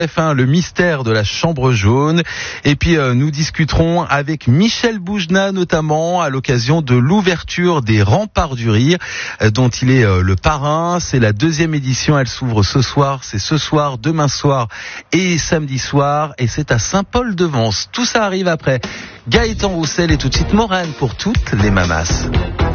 F1, le mystère de la chambre jaune. Et puis nous discuterons avec Michel Boujna notamment à l'occasion de l'ouverture des Remparts du Rire dont il est le parrain. C'est la 2e édition, elle s'ouvre ce soir. C'est ce soir, demain soir et samedi soir. Et c'est à Saint-Paul-de-Vence. Tout ça arrive après Gaëtan Roussel et tout de suite Morane pour toutes les mamas.